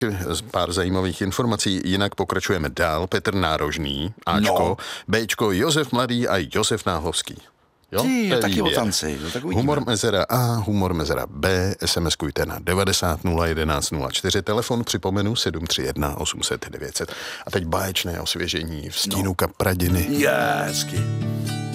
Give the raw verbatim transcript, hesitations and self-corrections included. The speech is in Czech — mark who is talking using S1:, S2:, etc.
S1: Pár zajímavých informací, jinak pokračujeme dál. Petr Nárožný, Ačko, no. Bčko, Josef Mladý a Josef Náhovský.
S2: Jo, Ty, taky o tanci. No, tak
S1: humor mezera A, humor mezera B, SMSkujte na devadesát nula jedenáct nula čtyři, telefon připomenu sedm tři jedna osm set devět set. A teď báječné osvěžení v stínu no. Kapradiny.
S2: Hezky.